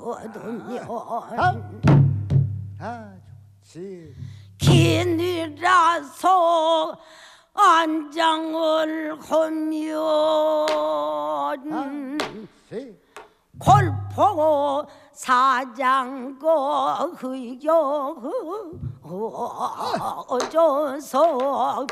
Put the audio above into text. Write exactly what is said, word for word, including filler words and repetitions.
아, 좋지. 기니라서 안장을 하면 골포 사장거 흐여 어져서